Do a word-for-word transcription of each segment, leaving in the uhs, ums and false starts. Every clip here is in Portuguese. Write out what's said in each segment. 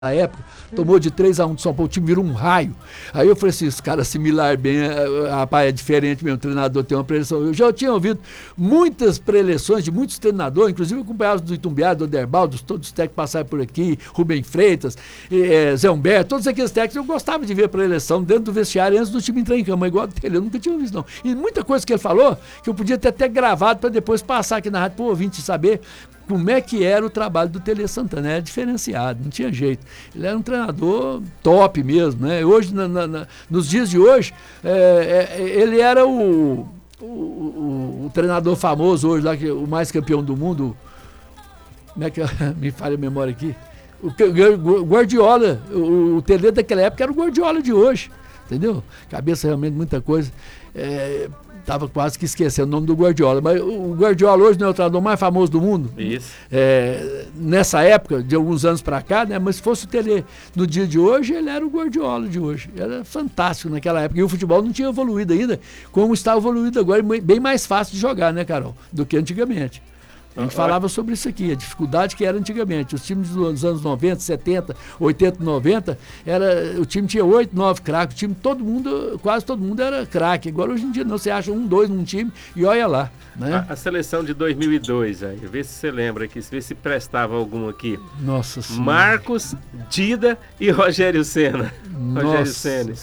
Na época, tomou de três a um de São Paulo, o time virou um raio. Aí eu falei assim, os caras assimilaram bem, rapaz, é diferente mesmo, o treinador tem uma preleção. Eu já tinha ouvido muitas preleções de muitos treinadores, inclusive acompanhados do Itumbiá, do Oderbaldo, todos os técnicos passaram por aqui, Rubem Freitas, é, Zé Humberto, todos aqueles técnicos, eu gostava de ver a preleção dentro do vestiário antes do time entrar em campo, igual dele, eu nunca tinha visto não. E muita coisa que ele falou, que eu podia ter até gravado para depois passar aqui na rádio para o ouvinte saber como é que era o trabalho do Tele Santana, era diferenciado, não tinha jeito. Ele era um treinador top mesmo, né? Hoje, na, na, na, nos dias de hoje, é, é, ele era o, o, o, o treinador famoso hoje, lá, que, o mais campeão do mundo, como é que me falha a memória aqui? O, o Guardiola, o, o Tele daquela época era o Guardiola de hoje, entendeu? Cabeça realmente muita coisa. É, Tava quase que esquecendo o nome do Guardiola, mas o Guardiola hoje não é o treinador mais famoso do mundo. Isso. É, nessa época, de alguns anos para cá, né? Mas se fosse o Tele no dia de hoje, ele era o Guardiola de hoje. Era fantástico naquela época. E o futebol não tinha evoluído ainda, como está evoluído agora, bem mais fácil de jogar, né, Carol? Do que antigamente. A gente falava sobre isso aqui, a dificuldade que era antigamente. Os times dos anos noventa, setenta, oitenta, noventa, era, o time tinha oito, nove craques, o time, todo mundo, quase todo mundo era craque. Agora hoje em dia não, você acha um, dois num time e olha lá. Né? A, a seleção de dois mil e dois, aí, vê se você lembra aqui, vê se prestava algum aqui. Nossa Senhora. Marcos, Dida e Rogério Ceni. Rogério Ceni.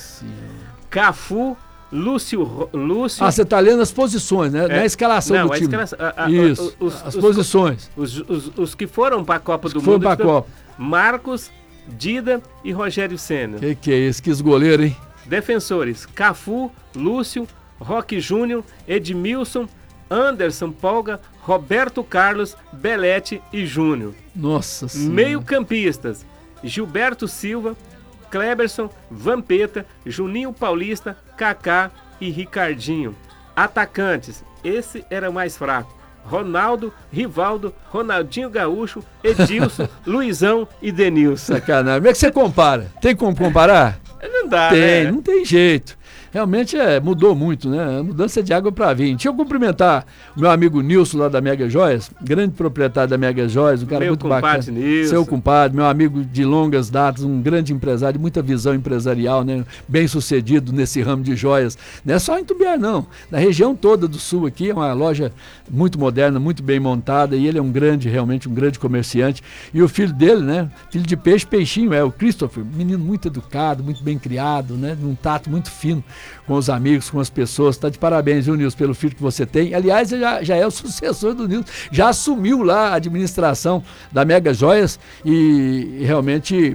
Cafu, Lúcio, Lúcio... Ah, você está lendo as posições, né? É, na escalação não, do time. Escalação, a, a, Isso, os, as os, posições. Os, os, os que foram para a Copa os do que Mundo. Foram para a Copa. Marcos, Dida e Rogério Ceni. Que que é isso? Que goleiro, hein? Defensores, Cafu, Lúcio, Roque Júnior, Edmilson, Anderson Polga, Roberto Carlos, Belete e Júnior. Nossa Senhora. Meio-campistas, Gilberto Silva, Kleberson, Vampeta, Juninho Paulista, Kaká e Ricardinho. Atacantes, esse era mais fraco. Ronaldo, Rivaldo, Ronaldinho Gaúcho, Edilson, Luizão e Denilson. Sacanagem. Como é que você compara? Tem como comparar? Não dá, tem, né? Não tem jeito. Realmente é, mudou muito, né? A mudança de água para vinho. Deixa eu cumprimentar o meu amigo Nilson lá da Mega Joias, grande proprietário da Mega Joias, um cara meu muito bacana. Nilson. Seu compadre, meu amigo de longas datas, um grande empresário, muita visão empresarial, né? Bem sucedido nesse ramo de joias. Não é só em Itumbiara, não. Na região toda do sul aqui é uma loja muito moderna, muito bem montada, e ele é um grande, realmente um grande comerciante. E o filho dele, né? Filho de peixe, peixinho, é o Christopher, menino muito educado, muito bem criado, né? Um tato muito fino com os amigos, com as pessoas. Está de parabéns, viu, Nilson, pelo filho que você tem. Aliás, já, já é o sucessor do Nilson, já assumiu lá a administração da Mega Joias e, e realmente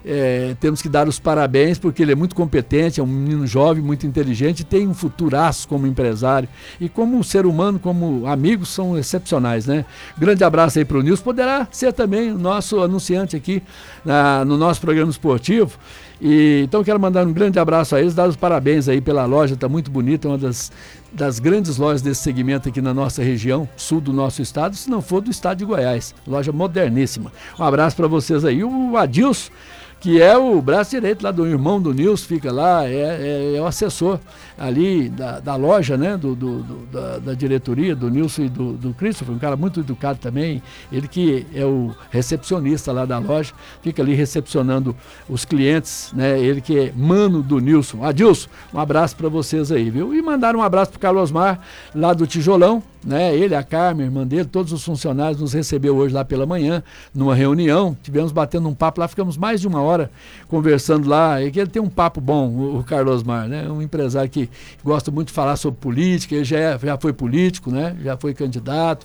é, temos que dar os parabéns porque ele é muito competente, é um menino jovem, muito inteligente, tem um futuraço como empresário e como ser humano, como amigos, são excepcionais, né? Grande abraço aí para o Nilson, poderá ser também o nosso anunciante aqui na, no nosso programa esportivo. E, então quero mandar um grande abraço a eles, dar os parabéns aí pela loja, está muito bonita, uma das, das grandes lojas desse segmento aqui na nossa região, sul do nosso estado, se não for do estado de Goiás, loja moderníssima. Um abraço para vocês aí. O Adilson, que é o braço direito lá do irmão do Nilson, fica lá, é, é, é o assessor ali da, da loja, né, do, do, do, da, da diretoria, do Nilson e do, do Christopher, um cara muito educado também, ele que é o recepcionista lá da loja, fica ali recepcionando os clientes, né, ele que é mano do Nilson. Adilson, um abraço para vocês aí, viu? E mandaram um abraço pro Carlos Mar, lá do Tijolão, né, ele, a Carmen, a irmã dele, todos os funcionários nos recebeu hoje lá pela manhã, numa reunião, tivemos batendo um papo lá, ficamos mais de uma hora conversando lá, e que ele tem um papo bom, o, o Carlos Mar, né, um empresário que gosta muito de falar sobre política, ele já, é, já foi político, né, já foi candidato,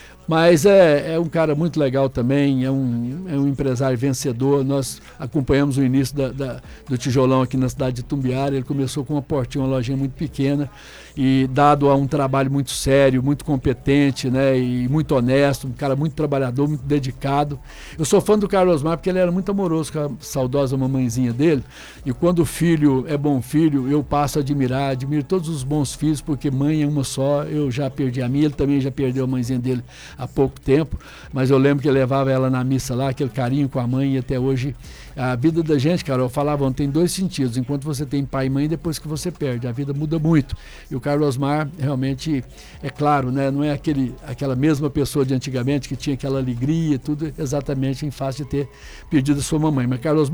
mas é, é um cara muito legal também, é um, é um empresário vencedor. Nós acompanhamos o início da, da, do Tijolão aqui na cidade de Itumbiara. Ele começou com uma portinha, uma lojinha muito pequena e dado a um trabalho muito sério, muito competente, né, e muito honesto, um cara muito trabalhador, muito dedicado. Eu sou fã do Carlos Mar porque ele era muito amoroso com a saudosa mamãezinha dele, e quando o filho é bom filho, eu passo a admirar, admiro todos os bons filhos, porque mãe é uma só, eu já perdi a minha, ele também já perdeu a mãezinha dele há pouco tempo, mas eu lembro que ele levava ela na missa lá, aquele carinho com a mãe, e até hoje a vida da gente, Carol, falavam, tem dois sentidos, enquanto você tem pai e mãe, depois que você perde, a vida muda muito. E o Carlos Osmar, realmente, é claro, né, não é aquele, aquela mesma pessoa de antigamente que tinha aquela alegria, tudo exatamente em face de ter perdido a sua mamãe. Mas Carlos